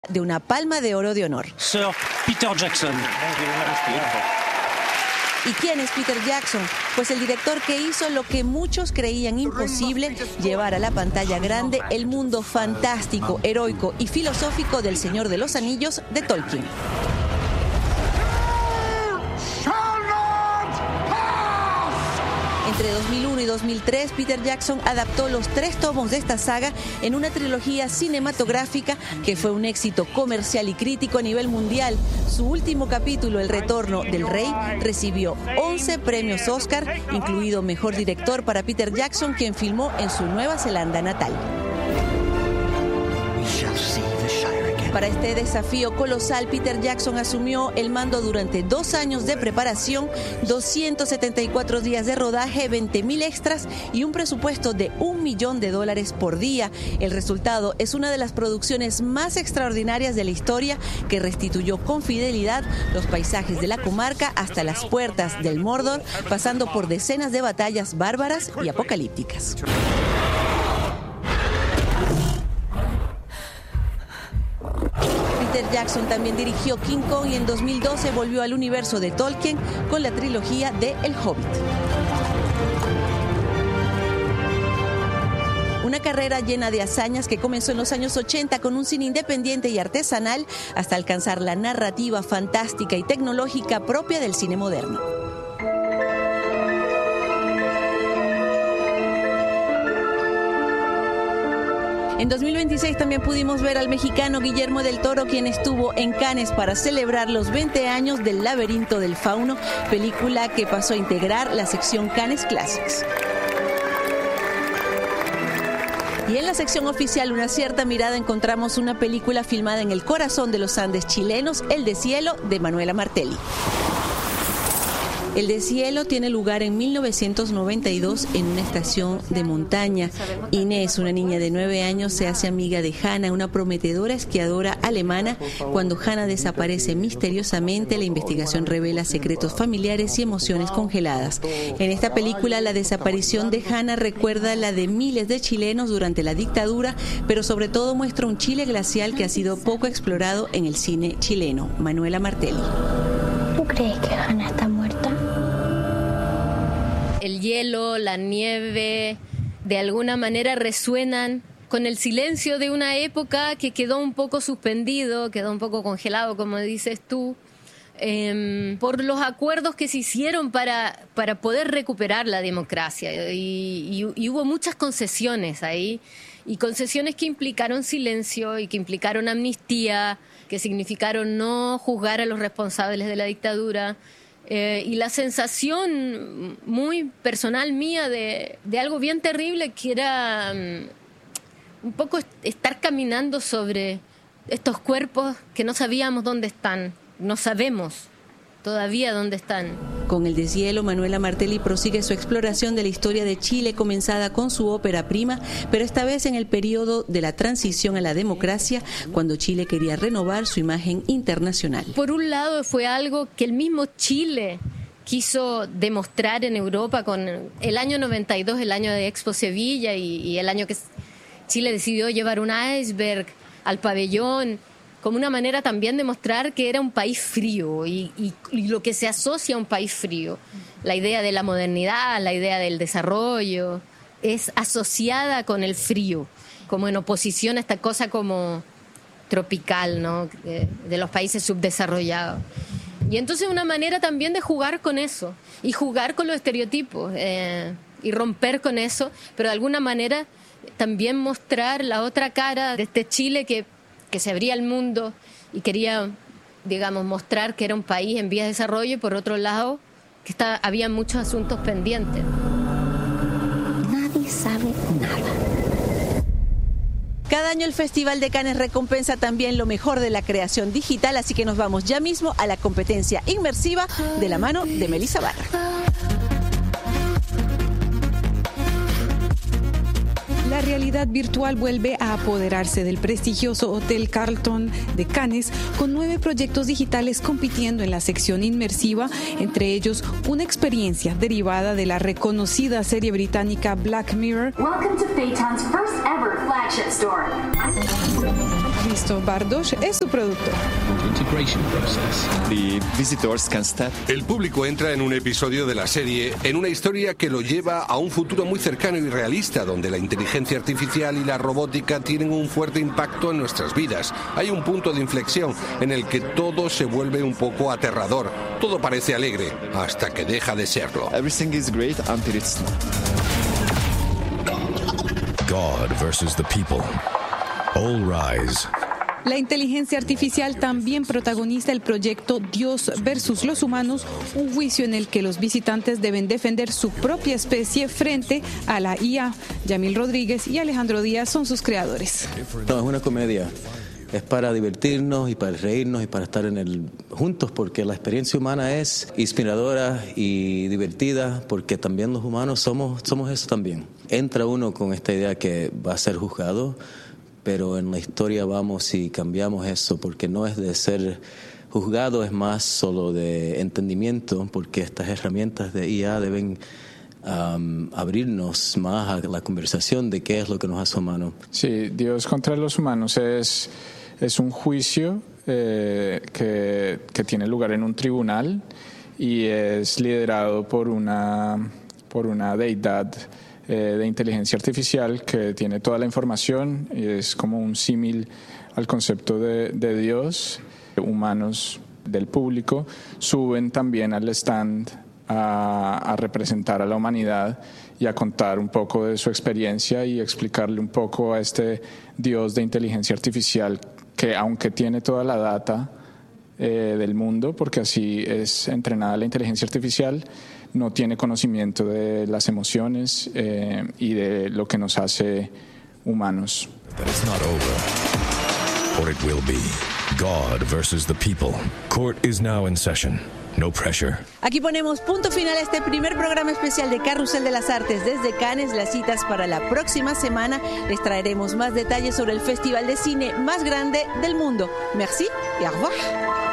de una Palma de Oro de honor. Sir Peter Jackson. ¿Y quién es Peter Jackson? Pues el director que hizo lo que muchos creían imposible, llevar a la pantalla grande el mundo fantástico, heroico y filosófico del Señor de los Anillos de Tolkien. Entre 2001 y 2003, Peter Jackson adaptó los 3 tomos de esta saga en una trilogía cinematográfica que fue un éxito comercial y crítico a nivel mundial. Su último capítulo, El Retorno del Rey, recibió 11 premios Oscar, incluido Mejor Director para Peter Jackson, quien filmó en su Nueva Zelanda natal. Para este desafío colosal, Peter Jackson asumió el mando durante 2 años de preparación, 274 días de rodaje, 20.000 extras y un presupuesto de $1 millón por día. El resultado es una de las producciones más extraordinarias de la historia que restituyó con fidelidad los paisajes de la comarca hasta las puertas del Mordor, pasando por decenas de batallas bárbaras y apocalípticas. Peter Jackson también dirigió King Kong y en 2012 volvió al universo de Tolkien con la trilogía de El Hobbit. Una carrera llena de hazañas que comenzó en los años 80 con un cine independiente y artesanal hasta alcanzar la narrativa fantástica y tecnológica propia del cine moderno. En 2026 también pudimos ver al mexicano Guillermo del Toro, quien estuvo en Cannes para celebrar los 20 años del Laberinto del Fauno, película que pasó a integrar la sección Cannes Classics. Y en la sección oficial Una cierta mirada encontramos una película filmada en el corazón de los Andes chilenos, El Deshielo, de Manuela Martelli. El Deshielo tiene lugar en 1992 en una estación de montaña. Inés, una niña de 9 años, se hace amiga de Hannah, una prometedora esquiadora alemana. Cuando Hannah desaparece misteriosamente, la investigación revela secretos familiares y emociones congeladas. En esta película, la desaparición de Hannah recuerda la de miles de chilenos durante la dictadura, pero sobre todo muestra un Chile glacial que ha sido poco explorado en el cine chileno. Manuela Martelli. ¿Tú crees que Hannah está muerta? El hielo, la nieve, de alguna manera resuenan con el silencio de una época que quedó un poco suspendido, quedó un poco congelado, como dices tú, por los acuerdos que se hicieron para poder recuperar la democracia. Y hubo muchas concesiones ahí, y concesiones que implicaron silencio y que implicaron amnistía, que significaron no juzgar a los responsables de la dictadura. Y la sensación muy personal mía de algo bien terrible, que era un poco estar caminando sobre estos cuerpos que no sabíamos dónde están, no sabemos todavía dónde están. Con El Deshielo, Manuela Martelli prosigue su exploración de la historia de Chile, comenzada con su ópera prima, pero esta vez en el periodo de la transición a la democracia, cuando Chile quería renovar su imagen internacional. Por un lado, fue algo que el mismo Chile quiso demostrar en Europa con el año 92, el año de Expo Sevilla, y el año que Chile decidió llevar un iceberg al pabellón, como una manera también de mostrar que era un país frío y lo que se asocia a un país frío. La idea de la modernidad, la idea del desarrollo, es asociada con el frío, como en oposición a esta cosa como tropical, ¿no? De los países subdesarrollados. Y entonces una manera también de jugar con eso, y jugar con los estereotipos, y romper con eso, pero de alguna manera también mostrar la otra cara de este Chile que se abría al mundo y quería, digamos, mostrar que era un país en vías de desarrollo, y por otro lado, que había muchos asuntos pendientes. Nadie sabe nada. Cada año el Festival de Cannes recompensa también lo mejor de la creación digital, así que nos vamos ya mismo a la competencia inmersiva de la mano de Melissa Barra. La realidad virtual vuelve a apoderarse del prestigioso Hotel Carlton de Cannes, con 9 proyectos digitales compitiendo en la sección inmersiva, entre ellos una experiencia derivada de la reconocida serie británica Black Mirror. Welcome to Phaeton's first ever flagship store. Christoph Bardosch es su productor. El público entra en un episodio de la serie, en una historia que lo lleva a un futuro muy cercano y realista, donde la inteligencia artificial y la robótica tienen un fuerte impacto en nuestras vidas. Hay un punto de inflexión en el que todo se vuelve un poco aterrador. Todo parece alegre, hasta que deja de serlo. Everything is great until it's not. God versus the people. All rise. La inteligencia artificial también protagoniza el proyecto Dios versus los humanos, un juicio en el que los visitantes deben defender su propia especie frente a la IA. Yamil Rodríguez y Alejandro Díaz son sus creadores. No, es una comedia. Es para divertirnos y para reírnos y para estar juntos, porque la experiencia humana es inspiradora y divertida, porque también los humanos somos eso también. Entra uno con esta idea que va a ser juzgado, pero en la historia vamos y cambiamos eso, porque no es de ser juzgado, es más solo de entendimiento, porque estas herramientas de IA deben abrirnos más a la conversación de qué es lo que nos hace humanos. Sí, Dios contra los humanos es un juicio que tiene lugar en un tribunal y es liderado por una deidad de inteligencia artificial que tiene toda la información y es como un símil al concepto de Dios. Humanos del público suben también al stand a representar a la humanidad y a contar un poco de su experiencia y explicarle un poco a este Dios de inteligencia artificial que, aunque tiene toda la data del mundo, porque así es entrenada la inteligencia artificial, no tiene conocimiento de las emociones y de lo que nos hace humanos. That it's not over, or it will be. God versus the people. Court is now in session. No pressure. Aquí ponemos punto final a este primer programa especial de Carrusel de las Artes desde Cannes. Las citas para la próxima semana. Les traeremos más detalles sobre el festival de cine más grande del mundo. Merci y au revoir.